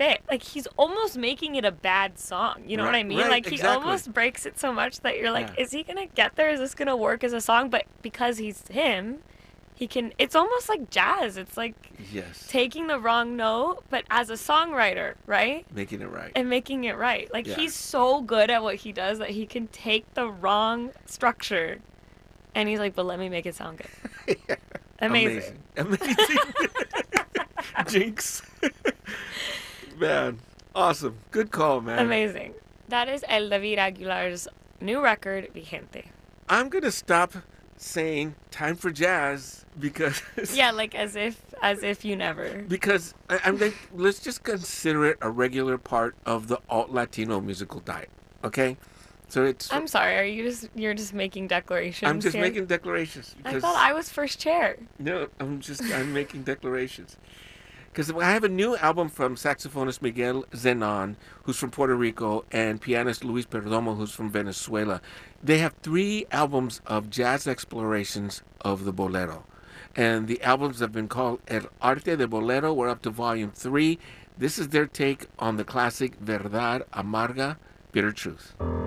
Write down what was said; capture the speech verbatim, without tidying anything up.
fit. Like, he's almost making it a bad song. You know Right, what I mean? right, Like, he exactly. almost breaks it so much that you're like, Yeah. is he gonna get there? Is this gonna work as a song? But because he's him, he can. It's almost like jazz. It's like Yes. taking the wrong note, but as a songwriter, right? Making it right. And making it right. Like, Yeah. he's so good at what he does that he can take the wrong structure and he's like, but let me make it sound good. Amazing. Amazing. Amazing. Jinx. Man, awesome. Good call, man. Amazing. That is El David Aguilar's new record, Vigente. I'm going to stop saying time for jazz because Yeah, like as if as if you never. because I, I'm like, let's just consider it a regular part of the alt Latino musical diet. Okay? So it's I'm sorry, are you just you're just making declarations? I'm just here? making declarations I because thought I was first chair. no, I'm just I'm making declarations. Because I have a new album from saxophonist Miguel Zenon, who's from Puerto Rico, and pianist Luis Perdomo, who's from Venezuela. They have three albums of jazz explorations of the bolero. And the albums have been called El Arte de Bolero. We're up to volume three. This is their take on the classic Verdad Amarga, Bitter Truth.